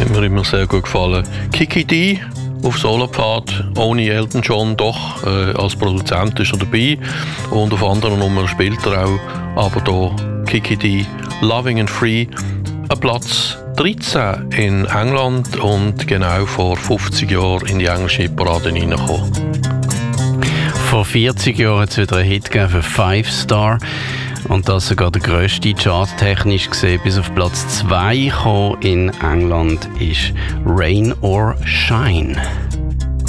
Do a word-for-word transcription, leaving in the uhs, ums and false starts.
hat mir immer sehr gut gefallen. Kiki D auf Solopfad, ohne Elton John, doch äh, als Produzent ist er dabei und auf anderen Nummern spielt er auch, aber hier Kiki D, Loving and Free, ein Platz dreizehn in England und genau vor fünfzig Jahren in die englische Hitparade reingekommen. Vor vierzig Jahren hat es wieder einen Hit gegeben für Five Star. Und das sogar der grösste charttechnisch gesehen bis auf Platz zwei gekommen in England ist Rain or Shine.